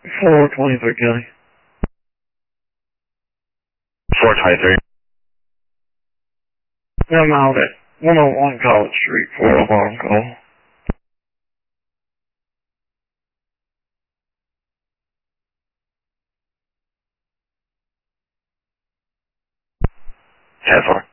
423 County. 423. I'm out at 101 College Street for a alarm call. 10-4.